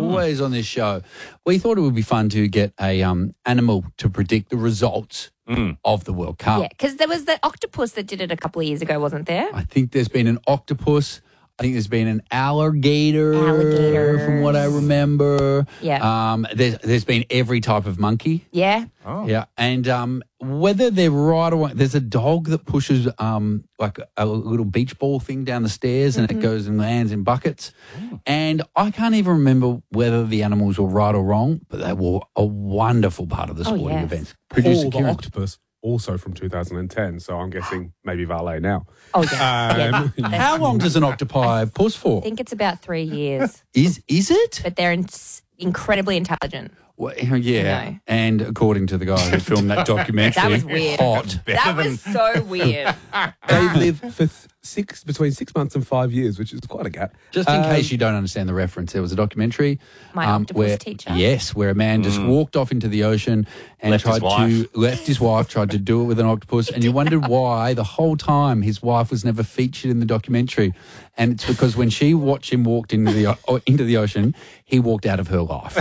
always on this show, we thought it would be fun to get a animal to predict the results of the World Cup. Yeah, because there was the octopus that did it a couple of years ago, wasn't there? I think there's been an octopus. I think there's been an alligator, from what I remember. Yeah. There's been every type of monkey. Yeah. Oh. Yeah, and whether they're right or wrong, there's a dog that pushes like a little beach ball thing down the stairs and it goes and lands in buckets. And I can't even remember whether the animals were right or wrong, but they were a wonderful part of the sporting yes. events. Paul the Kieran. octopus, also from 2010, so I'm guessing maybe Valet now. Oh, yeah. How long does an octopi puss for? I think it's about 3 years, Is it? but they're incredibly intelligent. Well, yeah, No. and according to the guy who filmed that documentary, That was weird. hot. That was so weird. They live for between 6 months and 5 years, which is quite a gap. Just in case you don't understand the reference, there was a documentary. My octopus teacher? Yes, where a man just walked off into the ocean and Left his left his wife, tried to do it with an octopus, and you wondered why the whole time his wife was never featured in the documentary. And it's because when she watched him walk into the ocean, he walked out of her life.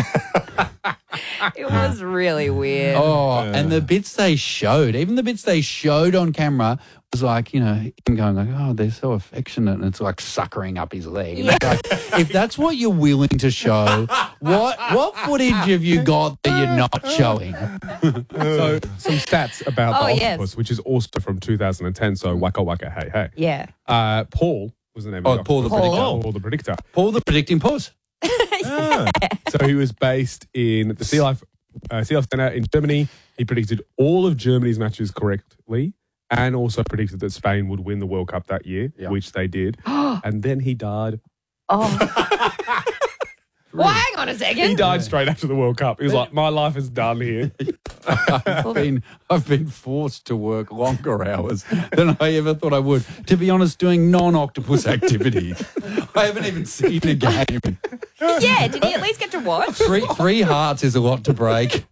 It was really weird. Oh, and the bits they showed, even the bits they showed on camera, was like, you know, him going like, oh, they're so affectionate, and it's like suckering up his leg. And it's like, if that's what you're willing to show, what footage have you got that you're not showing? So some stats about Oh, the yes. octopus, which is also from 2010, so Waka Waka Hey Hey. Yeah. Paul was the name Oh, of the Paul the octopus. Predictor. Paul the Predictor. Paul the predicting puss. So he was based in the Sea Life Center in Germany. He predicted all of Germany's matches correctly and also predicted that Spain would win the World Cup that year, which they did. And then he died. Oh. Well, hang on a second. He died straight after the World Cup. He was like, my life is done here. I've been forced to work longer hours than I ever thought I would. To be honest, doing non-octopus activities. I haven't even seen a game. Yeah, did he at least get to watch? Three hearts is a lot to break.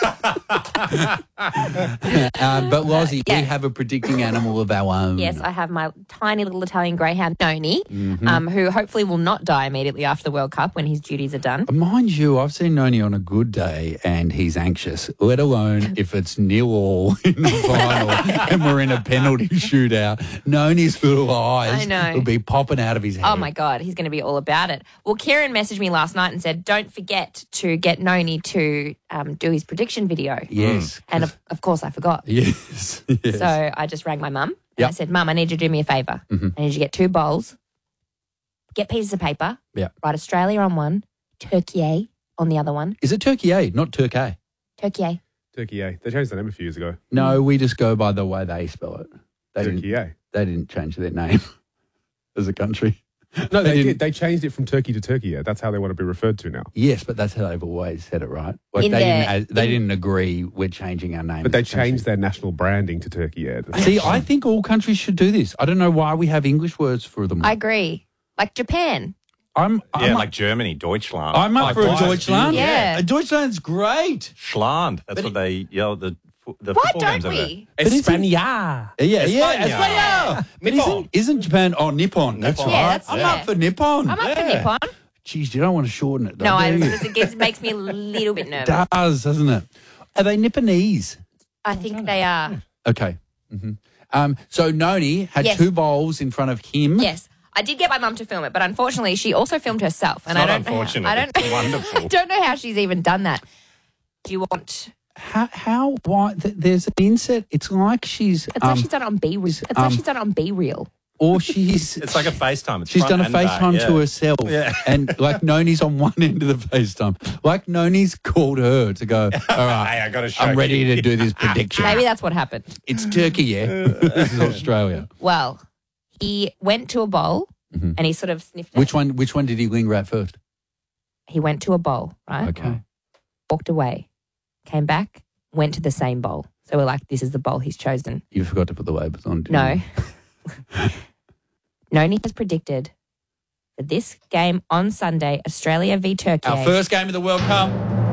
But Lozzie, we have a predicting animal of our own. Yes, I have my tiny little Italian greyhound, Noni, who hopefully will not die immediately after the World Cup when his duties are done. Mind you, I've seen Noni on a good day and he's anxious, let alone if it's 0-0 in the final and we're in a penalty shootout. Noni's little eyes I know. will be popping out of his head. Oh, my God, he's going to be all about it. Well, Kieran messaged me last night and said, don't forget to get Noni to do his prediction video. Yes. And, of course, I forgot. Yes. Yes. So I just rang my mum and Yep. I said, Mum, I need you to do me a favour. I need you to get 2 bowls, get pieces of paper, Yeah. write Australia on one, Turkey on the other one. Is it Turkey A, not Turkey? Turkey. Turkey A. They changed the name a few years ago. No, we just go by the way they spell it. Turkey A. They didn't change their name as a country. No, they didn't. did. They changed it from Turkey to Turkey. Yeah, that's how they want to be referred to now. Yes, but that's how they've always said it, right? Like In they didn't agree we're changing our name. But they as a country. changed their national branding to Turkey. Yeah. See, I think all countries should do this. I don't know why we have English words for them. I agree. Like Japan. I'm like Germany, Deutschland. I'm up for a Deutschland. Yeah. Deutschland's great. Schland. That's what they yell the Why football don't games over there. we? España. Yeah, España. España. But isn't Japan? Oh, Nippon. That's Nippon. right. Yeah, that's I'm yeah. up for Nippon. I'm up for Nippon. Jeez, you don't want to shorten it, though. No, do you? it makes me a little bit nervous. It does, doesn't it? Are they Nipponese? I think they are. Okay. So Noni had Yes. 2 bowls in front of him. Yes. I did get my mum to film it, but unfortunately she also filmed herself. And It's I not don't unfortunate. I don't It's wonderful. I don't know how she's even done that. Do you want Why? There's an inset. It's like she's. It's like she's done it on B reel. It's like she's done it on B reel. Or she's. It's like a FaceTime. It's She's front done a and back, FaceTime yeah. to herself. Yeah. And like Noni's on one end of the FaceTime. Like Noni's called her to go, all right, Hey, I gotta show I'm ready you." to do this prediction. Maybe that's what happened. It's Turkey, yeah. This is Australia. Well, he went to a bowl and he sort of sniffed it. Which one did he linger at first? He went to a bowl, right? Okay. Walked away, came back, went to the same bowl. So we're like, this is the bowl he's chosen. You forgot to put the labels on, didn't No. you? Noni has predicted for this game on Sunday, Australia v Turkey. Our first game of the World Cup.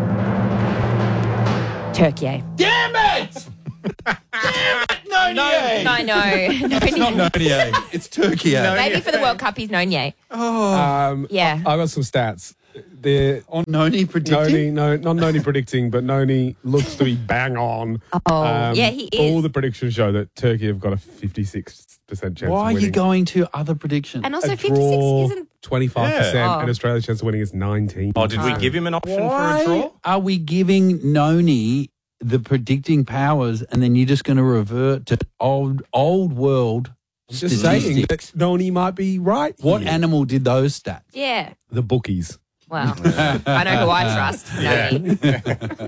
Turkey. Damn it! Damn it, Noni! I know. It's not Noni, it's Turkey. Maybe for the World Cup he's Noni. Yeah. Yeah. I got some stats. The On Noni predicting? Noni, not Noni predicting, but Noni looks to be bang on. Yeah, he is. All the predictions show that Turkey have got a 56% chance Why of are winning. you going to other predictions? And also, A 56 draw, isn't. 25%, Yeah. and Australia's chance of winning is 19%. Oh, did we give him an option Why for a draw? are we giving Noni the predicting powers and then you're just going to revert to old world Just saying statistics? that Noni might be right. What here. animal did those stats? Yeah. The bookies. Well, I know who I trust. Yeah. Noni.